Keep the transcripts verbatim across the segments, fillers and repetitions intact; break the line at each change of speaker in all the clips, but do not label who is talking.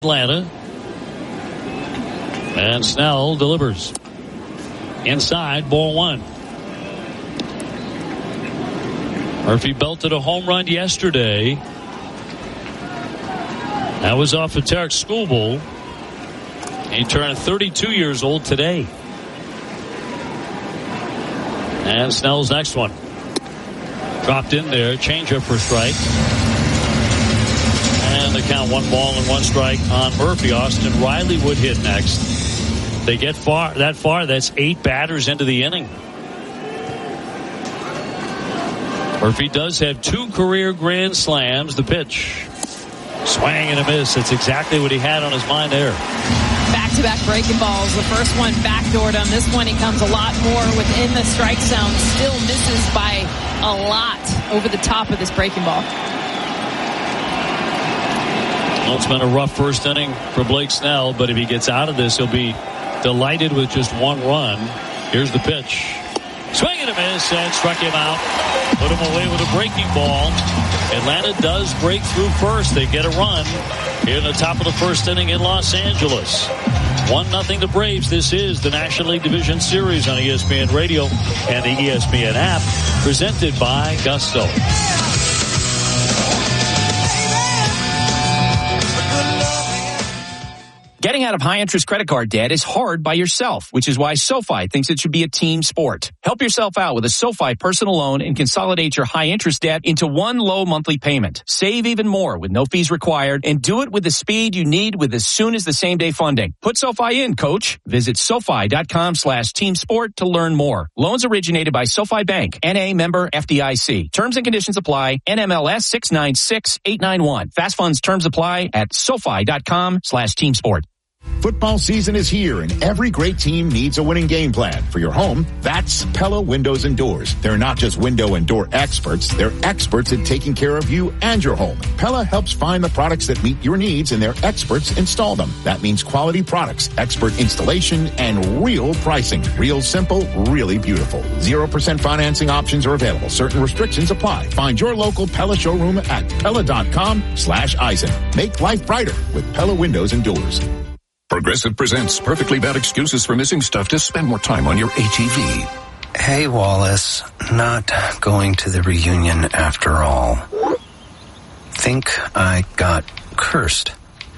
Atlanta. And Snell delivers. Inside, ball one. Murphy belted a home run yesterday. That was off of Tarek Skubal. He turned thirty-two years old today. And Snell's next one. Dropped in there. Changeup for strike. And the count one ball and one strike on Murphy. Austin Riley would hit next. They get far that far. That's eight batters into the inning. Murphy does have two career grand slams. The pitch. Swing and a miss. That's exactly what he had on his mind there.
Back-to-back breaking balls. The first one backdoored him. This one he comes a lot more within the strike zone. Still misses by a lot over the top of this breaking ball.
Well, it's been a rough first inning for Blake Snell, but if he gets out of this, he'll be delighted with just one run. Here's the pitch. Swing and a miss, and struck him out. Put him away with a breaking ball. Atlanta does break through first. They get a run here in the top of the first inning in Los Angeles. one nothing the Braves. This is the National League Division Series on E S P N Radio and the E S P N app, presented by Gusto.
Getting out of high-interest credit card debt is hard by yourself, which is why SoFi thinks it should be a team sport. Help yourself out with a SoFi personal loan and consolidate your high-interest debt into one low monthly payment. Save even more with no fees required, and do it with the speed you need with as soon as the same-day funding. Put SoFi in, coach. Visit SoFi.com slash team sport to learn more. Loans originated by SoFi Bank, N A member F D I C. Terms and conditions apply. N M L S six nine six eight nine one. Fast funds terms apply at SoFi.com slash team sport.
Football season is here, and every great team needs a winning game plan. For your home, that's Pella Windows and Doors. They're not just window and door experts. They're experts at taking care of you and your home. Pella helps find the products that meet your needs, and their experts install them. That means quality products, expert installation, and real pricing. Real simple, really beautiful. zero percent financing options are available. Certain restrictions apply. Find your local Pella showroom at Pella.com slash Eisen. Make life brighter with Pella Windows and Doors.
Progressive presents Perfectly Bad Excuses for Missing Stuff to Spend More Time on Your A T V.
Hey, Wallace. Not going to the reunion after all. Think I got cursed.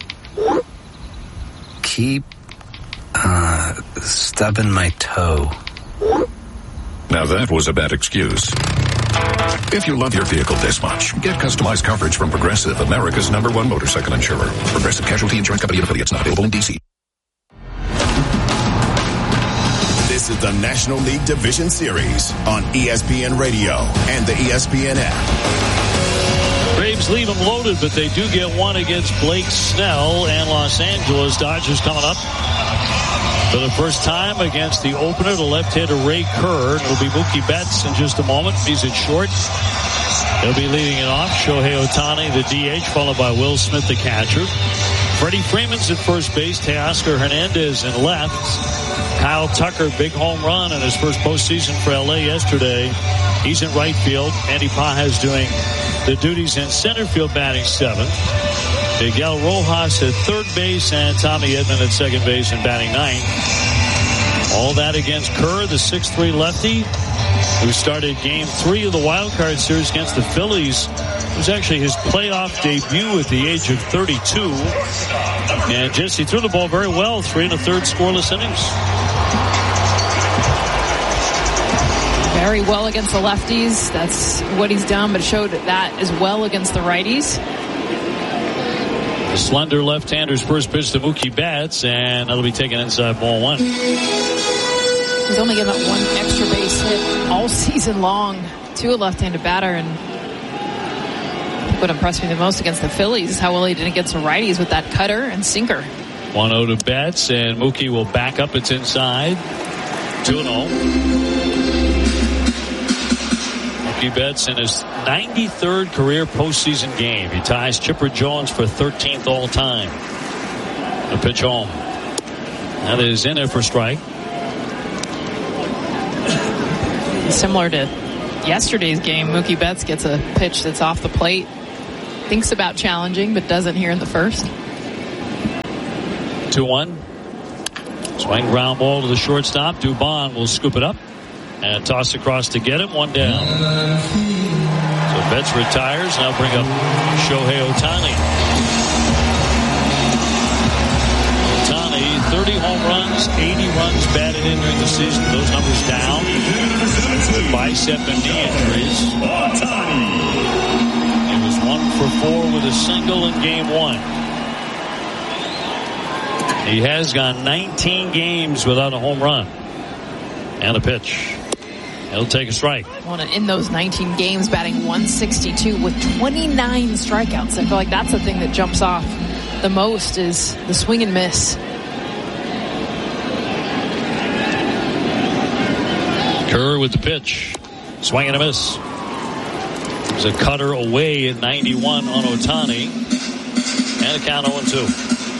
Keep, uh, stubbing my toe.
Now that was a bad excuse. If you love your vehicle this much, get customized coverage from Progressive, America's number one motorcycle insurer. Progressive Casualty Insurance Company and affiliates, not available in D C.
This is the National League Division Series on E S P N Radio and the E S P N app.
Braves leave them loaded, but they do get one against Blake Snell and Los Angeles. Dodgers coming up for the first time against the opener, the left-hander Ray Kerr. It'll be Mookie Betts in just a moment. He's at short. He'll be leading it off. Shohei Ohtani, the D H, followed by Will Smith, the catcher. Freddie Freeman's at first base. Teoscar Hernandez in left. Kyle Tucker, big home run in his first postseason for L A yesterday. He's in right field. Andy Pages doing the duties in center field, batting seventh. Miguel Rojas at third base and Tommy Edman at second base and batting ninth. All that against Kerr, the six three lefty, who started game three of the wild card series against the Phillies. It was actually his playoff debut at the age of thirty-two. And Jesse threw the ball very well, three and a third scoreless innings.
Very well against the lefties. That's what he's done, but showed that as well against the righties.
The slender left-hander's first pitch to Mookie Betts, and that'll be taken inside ball one.
He's only given up one extra base hit all season long to a left-handed batter, and I think what impressed me the most against the Phillies is how well he did against the righties with that cutter and sinker.
one oh to Betts, and Mookie will back up. It's inside. two and oh. Mookie Betts in his ninety-third career postseason game. He ties Chipper Jones for thirteenth all time. The pitch home. That is in there for strike.
Similar to yesterday's game, Mookie Betts gets a pitch that's off the plate. Thinks about challenging, but doesn't here in the first.
two one. Swing ground ball to the shortstop. Dubon will scoop it up and toss across to get him. One down. So Betts retires. Now bring up Shohei Ohtani. Ohtani, thirty home runs, eighty runs batted in during the season. Those numbers down with bicep and knee injuries. He was one for four with a single in game one. He has gone nineteen games without a home run. And a pitch. He'll take a strike.
Well, in those nineteen games, batting one sixty-two with twenty-nine strikeouts. I feel like that's the thing that jumps off the most is the swing and miss.
Kerr with the pitch. Swing and a miss. There's a cutter away at ninety-one on Ohtani. And a count oh and two.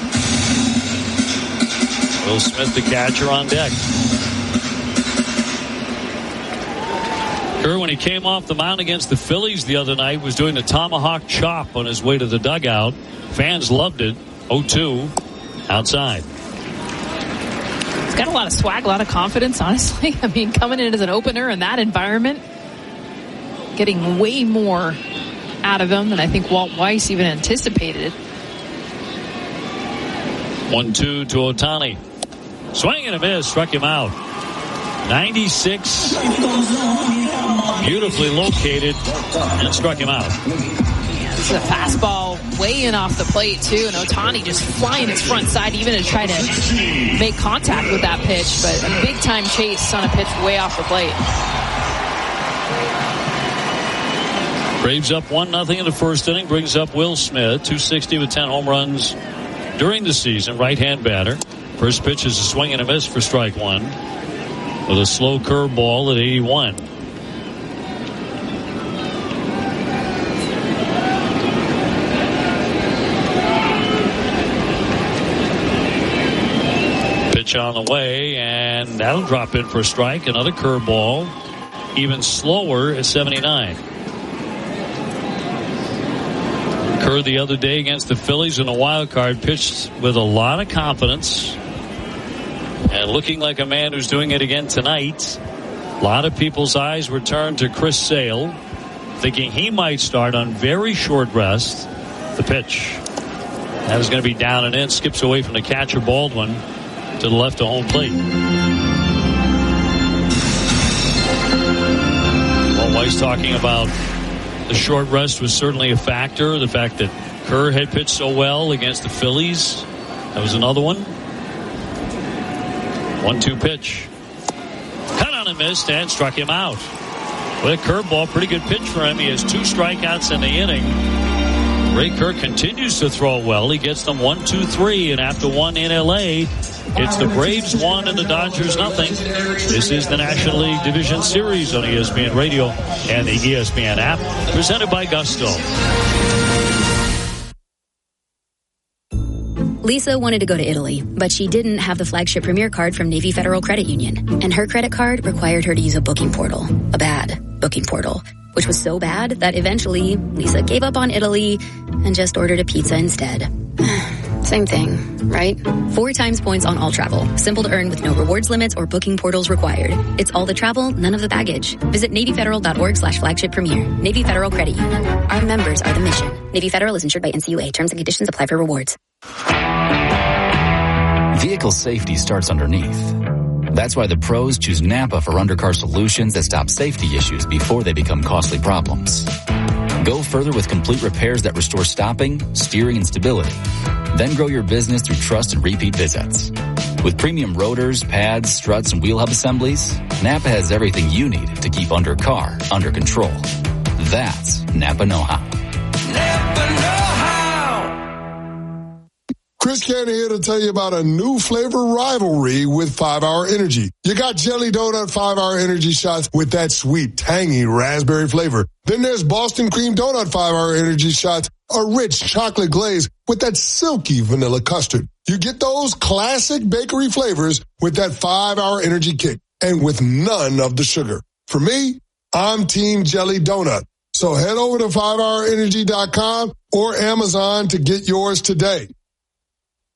Will Smith, the catcher, on deck. Kerr, when he came off the mound against the Phillies the other night, was doing the tomahawk chop on his way to the dugout. Fans loved it. oh two outside.
He's got a lot of swag, a lot of confidence, honestly. I mean, coming in as an opener in that environment, getting way more out of him than I think Walt Weiss even anticipated.
one two to Ohtani. Swing and a miss, struck him out. ninety-six, beautifully located, and struck him out.
Yeah, this is a fastball way in off the plate, too, and Ohtani just flying his front side even to try to make contact with that pitch, but a big-time chase on a pitch way off the plate.
Braves up one nothing in the first inning, brings up Will Smith, two sixty with ten home runs during the season, right-hand batter. First pitch is a swing and a miss for strike one with a slow curveball at eighty-one. Pitch on the way, and that'll drop in for a strike. Another curveball, even slower at seventy-nine. Kerr the other day against the Phillies in a wild card pitched with a lot of confidence and looking like a man who's doing it again tonight. A lot of people's eyes were turned to Chris Sale, thinking he might start on very short rest. The pitch. That is going to be down and in. Skips away from the catcher Baldwin to the left of home plate. Well, Weiss talking about the short rest was certainly a factor. The fact that Kerr had pitched so well against the Phillies. That was another one. one two pitch. Cut on and missed and struck him out. With a curveball, pretty good pitch for him. He has two strikeouts in the inning. Ray Kerr continues to throw well. He gets them one, two, three, and after one in L A, it's the Braves one and the Dodgers nothing. This is the National League Division Series on E S P N Radio and the E S P N app, presented by Gusto.
Lisa wanted to go to Italy, but she didn't have the flagship Premier card from Navy Federal Credit Union. And her credit card required her to use a booking portal. A bad booking portal. Which was so bad that eventually Lisa gave up on Italy and just ordered a pizza instead. Same thing, right? Four times points on all travel. Simple to earn with no rewards limits or booking portals required. It's all the travel, none of the baggage. Visit NavyFederal.org slash flagship premier. Navy Federal Credit Union. Our members are the mission. Navy Federal is insured by N C U A. Terms and conditions apply for rewards.
Vehicle safety starts underneath. That's why the pros choose Napa for undercar solutions that stop safety issues before they become costly problems. Go further with complete repairs that restore stopping, steering, and stability. Then grow your business through trust and repeat visits. With premium rotors, pads, struts, and wheel hub assemblies, Napa has everything you need to keep undercar under control. That's Napa know-how.
Napa know-how. Chris Cannon here to tell you about a new flavor rivalry with five hour Energy. You got Jelly Donut five hour Energy shots with that sweet, tangy raspberry flavor. Then there's Boston Cream Donut five hour Energy shots, a rich chocolate glaze with that silky vanilla custard. You get those classic bakery flavors with that five hour Energy kick and with none of the sugar. For me, I'm Team Jelly Donut. So head over to five hour energy dot com or Amazon to get yours today.